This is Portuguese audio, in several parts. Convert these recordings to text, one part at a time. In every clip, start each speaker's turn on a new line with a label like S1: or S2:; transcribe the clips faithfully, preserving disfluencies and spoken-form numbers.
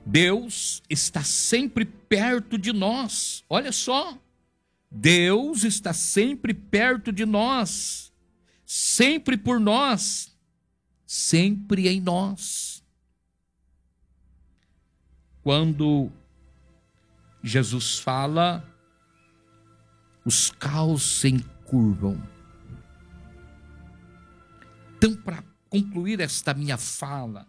S1: Deus está sempre perto de nós. Olha só, Deus está sempre perto de nós, sempre por nós, sempre em nós. Quando Jesus fala, os caos se encurvam. Então, para concluir esta minha fala,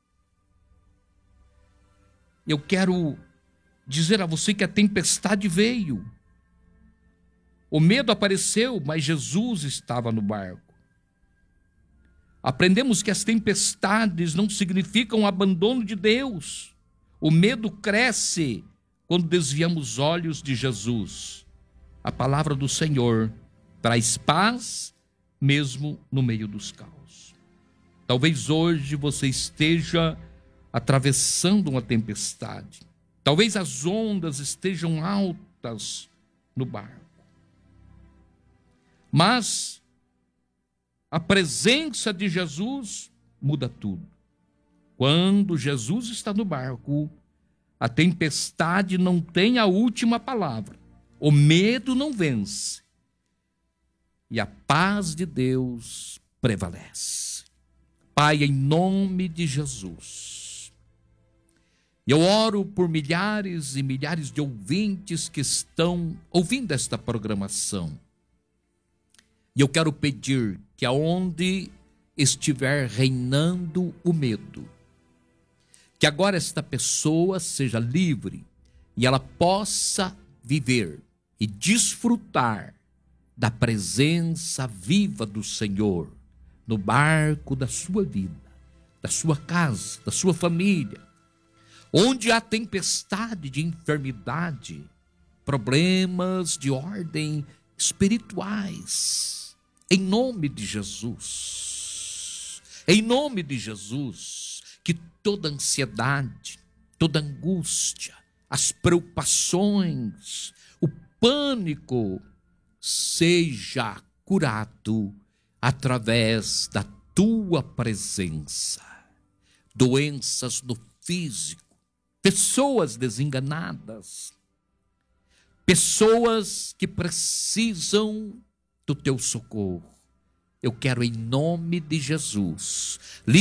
S1: eu quero dizer a você que a tempestade veio. O medo apareceu, mas Jesus estava no barco. Aprendemos que as tempestades não significam o abandono de Deus. O medo cresce quando desviamos os olhos de Jesus. A palavra do Senhor traz paz mesmo no meio dos caos. Talvez hoje você esteja atravessando uma tempestade. Talvez as ondas estejam altas no barco. Mas a presença de Jesus muda tudo. Quando Jesus está no barco, a tempestade não tem a última palavra. O medo não vence. E a paz de Deus prevalece. Pai, em nome de Jesus, eu oro por milhares e milhares de ouvintes que estão ouvindo esta programação. E eu quero pedir que aonde estiver reinando o medo, que agora esta pessoa seja livre e ela possa viver e desfrutar da presença viva do Senhor no barco da sua vida, da sua casa, da sua família. Onde há tempestade de enfermidade, problemas de ordem espirituais, em nome de Jesus, em nome de Jesus, que toda ansiedade, toda angústia, as preocupações, o pânico seja curado através da tua presença. Doenças no físico, pessoas desenganadas, pessoas que precisam do teu socorro. Eu quero, em nome de Jesus,